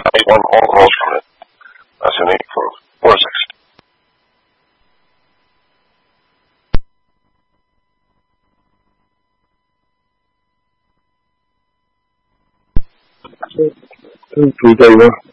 I want all rows from it. That's an 8 for 4 6. 331.